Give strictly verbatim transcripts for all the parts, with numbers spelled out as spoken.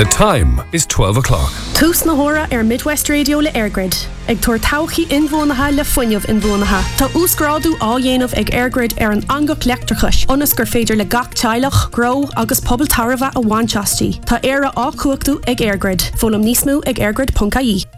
The time is twelve o'clock. Tús na hora ar Midwest Radio le Airgrid. Ag tuair tauchaí inmhónatha le fuinneamh inmhónatha. Tá úsgrádu á dhéanamh ag Airgrid ar an angach leachtrachais. Onas gur féidir le gach teilech, gró agus pobl tarva a bhainteastí. Tá éire á cuachtú ag Airgrid. Fólam níos mó ag airgrid dot I E.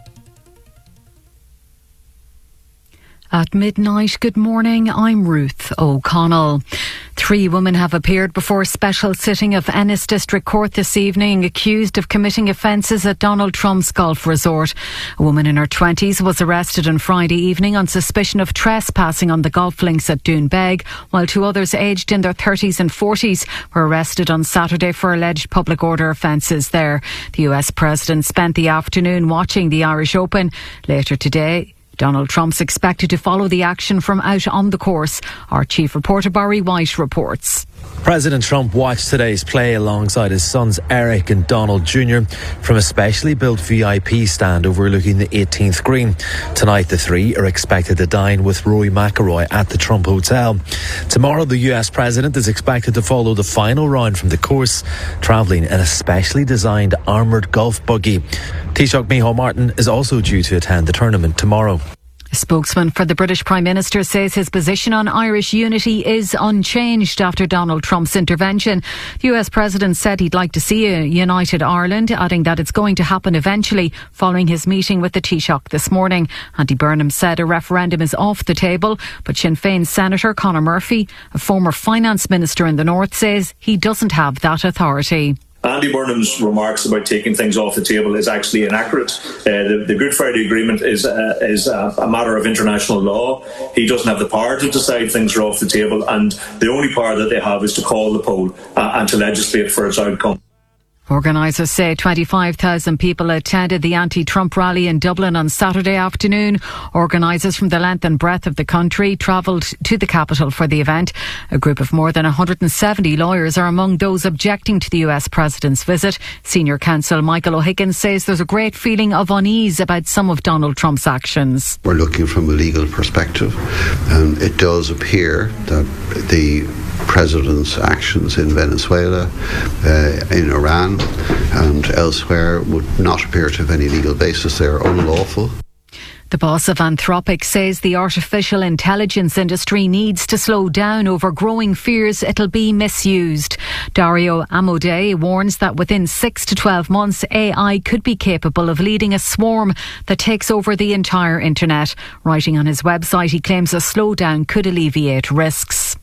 At midnight, good morning, I'm Ruth O'Connell. Three women have appeared before a special sitting of Ennis District Court this evening, accused of committing offences at Donald Trump's golf resort. A woman in her twenties was arrested on Friday evening on suspicion of trespassing on the golf links at Doonbeg, while two others aged in their thirties and forties were arrested on Saturday for alleged public order offences there. The U S President spent the afternoon watching the Irish Open. Later today, Donald Trump's expected to follow the action from out on the course. Our chief reporter Barry White reports. President Trump watched today's play alongside his sons Eric and Donald Junior from a specially built V I P stand overlooking the eighteenth green. Tonight the three are expected to dine with Rory McIlroy at the Trump Hotel. Tomorrow the U S President is expected to follow the final round from the course, travelling in a specially designed armoured golf buggy. Taoiseach Micheál Martin is also due to attend the tournament tomorrow. A spokesman for the British Prime Minister says his position on Irish unity is unchanged after Donald Trump's intervention. The U S President said he'd like to see a united Ireland, adding that it's going to happen eventually following his meeting with the Taoiseach this morning. Andy Burnham said a referendum is off the table, but Sinn Féin Senator Conor Murphy, a former finance minister in the North, says he doesn't have that authority. Andy Burnham's remarks about taking things off the table is actually inaccurate. Uh, the, the Good Friday Agreement is, uh, is a, a matter of international law. He doesn't have the power to decide things are off the table, and the only power that they have is to call the poll uh, and to legislate for its outcome. Organisers say twenty-five thousand people attended the anti-Trump rally in Dublin on Saturday afternoon. Organisers from the length and breadth of the country travelled to the capital for the event. A group of more than one hundred seventy lawyers are among those objecting to the U S President's visit. Senior counsel Michael O'Higgins says there's a great feeling of unease about some of Donald Trump's actions. We're looking from a legal perspective, and it does appear that the President's actions in Venezuela, uh, in Iran and elsewhere would not appear to have any legal basis. They are unlawful. The boss of Anthropic says the artificial intelligence industry needs to slow down over growing fears it'll be misused. Dario Amodei warns that within six to twelve months, A I could be capable of leading a swarm that takes over the entire internet. Writing on his website, he claims a slowdown could alleviate risks.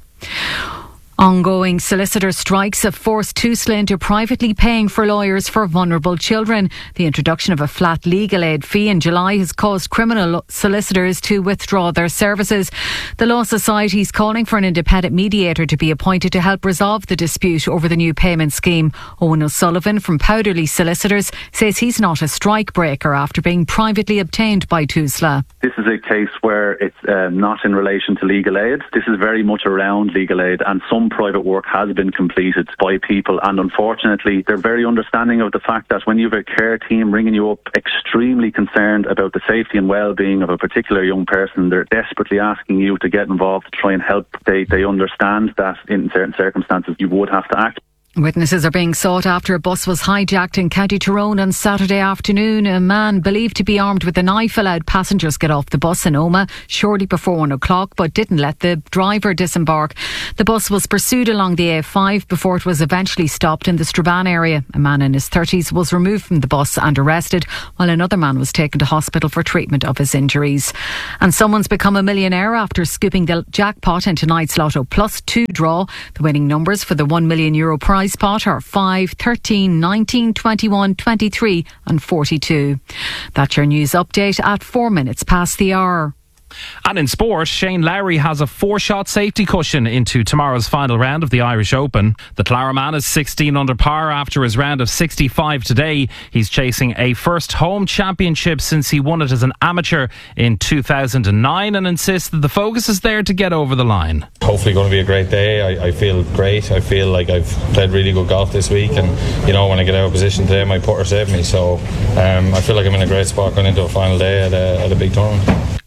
Ongoing solicitor strikes have forced Tusla into privately paying for lawyers for vulnerable children. The introduction of a flat legal aid fee in July has caused criminal solicitors to withdraw their services. The Law Society is calling for an independent mediator to be appointed to help resolve the dispute over the new payment scheme. Owen O'Sullivan from Powderly Solicitors says he's not a strike breaker after being privately obtained by Tusla. This is a case where it's uh, not in relation to legal aid. This is very much around legal aid, and some private work has been completed by people, and unfortunately they're very understanding of the fact that when you have a care team ringing you up extremely concerned about the safety and well-being of a particular young person, they're desperately asking you to get involved to try and help. They, they understand that in certain circumstances you would have to act. Witnesses are being sought after a bus was hijacked in County Tyrone on Saturday afternoon. A man believed to be armed with a knife allowed passengers get off the bus in Omagh shortly before one o'clock, but didn't let the driver disembark. The bus was pursued along the A five before it was eventually stopped in the Strabane area. A man in his thirties was removed from the bus and arrested, while another man was taken to hospital for treatment of his injuries. And someone's become a millionaire after scooping the jackpot in tonight's Lotto Plus two draw. The winning numbers for the one million euro prize pot are five, thirteen, nineteen, twenty-one, twenty-three and forty-two. That's your news update at four minutes past the hour. And in sport, Shane Lowry has a four-shot safety cushion into tomorrow's final round of the Irish Open. The Clara man is sixteen under par after his round of sixty-five today. He's chasing a first home championship since he won it as an amateur in two thousand nine and insists that the focus is there to get over the line. Hopefully going to be a great day. I, I feel great. I feel like I've played really good golf this week, and you know, when I get out of position today, my putter saved me, so um, I feel like I'm in a great spot going into a final day at a, at a big tournament.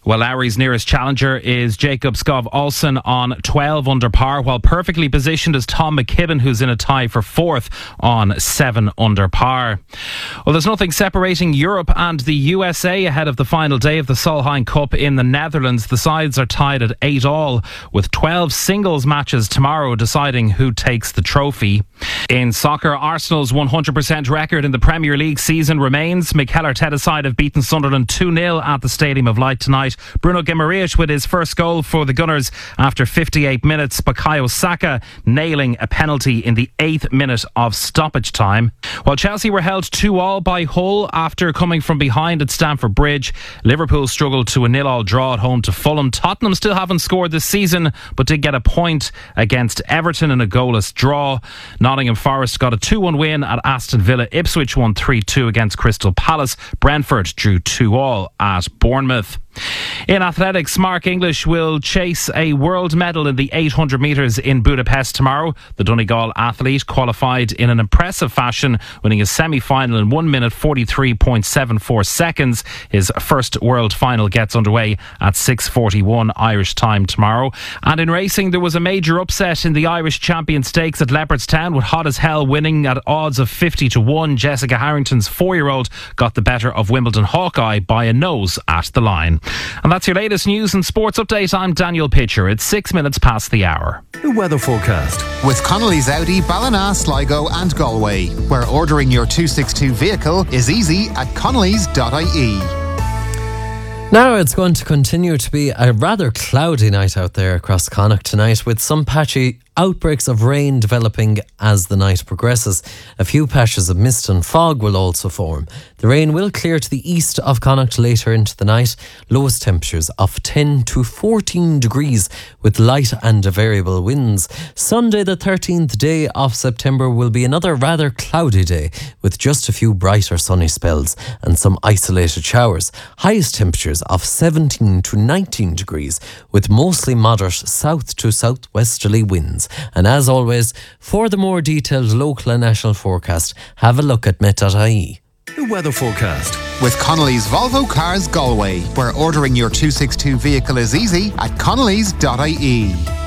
Well, Lowry's nearest challenger is Jacob Skov Olsen on twelve under par, while perfectly positioned is Tom McKibben, who's in a tie for fourth on seven under par. Well, there's nothing separating Europe and the U S A ahead of the final day of the Solheim Cup in the Netherlands. The sides are tied at eight all, with twelve singles matches tomorrow deciding who takes the trophy. In soccer, Arsenal's one hundred percent record in the Premier League season remains. Mikel Arteta's side have beaten Sunderland two nil at the Stadium of Light tonight. Bruno Guimaraes with his first goal for the Gunners after fifty-eight minutes. Bukayo Saka nailing a penalty in the eighth minute of stoppage time. While Chelsea were held two all by Hull after coming from behind at Stamford Bridge, Liverpool struggled to a nil all draw at home to Fulham. Tottenham still haven't scored this season, but did get a point against Everton in a goalless draw. Nottingham Forest got a two one win at Aston Villa. Ipswich won three two against Crystal Palace. Brentford drew two all at Bournemouth. In athletics, Mark English will chase a world medal in the eight hundred metres in Budapest tomorrow. The Donegal athlete qualified in an impressive fashion, winning his semi-final in one minute forty-three point seven four seconds. His first world final gets underway at six forty-one Irish time tomorrow. And in racing, there was a major upset in the Irish Champion Stakes at Leopardstown, with Hot As Hell winning at odds of fifty to one. Jessica Harrington's four-year-old got the better of Wimbledon Hawkeye by a nose at the line. And that's your latest news and sports update. I'm Daniel Pitcher. It's six minutes past the hour. The weather forecast with Connolly's Audi, Ballina, Sligo and Galway, where ordering your two sixty-two vehicle is easy at connellys dot I E. Now it's going to continue to be a rather cloudy night out there across Connacht tonight, with some patchy outbreaks of rain developing as the night progresses. A few patches of mist and fog will also form. The rain will clear to the east of Connacht later into the night. Lowest temperatures of ten to fourteen degrees with light and variable winds. Sunday the thirteenth day of September will be another rather cloudy day, with just a few brighter sunny spells and some isolated showers. Highest temperatures of seventeen to nineteen degrees with mostly moderate south to southwesterly winds. And as always, for the more detailed local and national forecast, have a look at met dot I E. The weather forecast with Connolly's Volvo Cars Galway, where ordering your two sixty-two vehicle is easy at connellys dot I E.